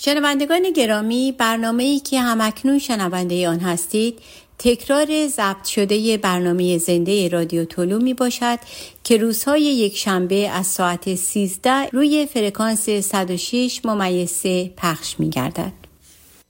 شنوندگان گرامی، برنامه‌ای که همکنون شنونده آن هستید تکرار ضبط شده برنامه زنده رادیو طلوع می باشد که روزهای یک شنبه از ساعت 13 روی فرکانس 106.3 پخش می گردد.